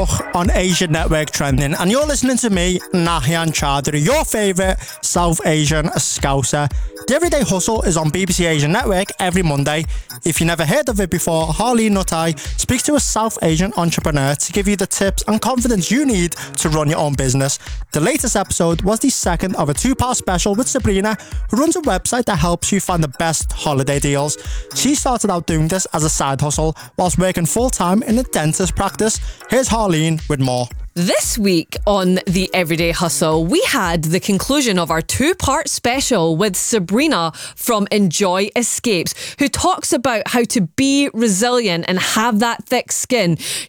Cook on Asian Network Trending, and you're listening to me, Nahian Chaudhary, your favourite South Asian Scouser. The Everyday Hustle is on BBC Asian Network every Monday. If you never heard of it before, Harleen Nutai speaks to a South Asian entrepreneur to give you the tips and confidence you need to run your own business. The latest episode was the second of a two-part special with Sabrina, who runs a website that helps you find the best holiday deals. She started out doing this as a side hustle whilst working full-time in a dentist practice. Here's Harleen with more. This week on The Everyday Hustle, we had the conclusion of our two-part special with Sabrina from Enjoy Escapes, who talks about how to be resilient and have that thick skin.